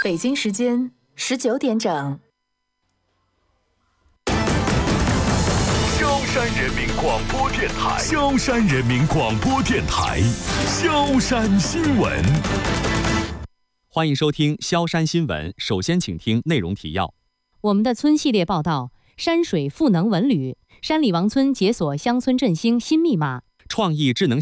北京时间19点整。 萧山人民广播电台，萧山人民广播电台，萧山新闻。 欢迎收听萧山新闻。首先，请听内容提要。 我们的村系列报道：山水赋能文旅，山里王村解锁乡村振兴新密码， 创意智能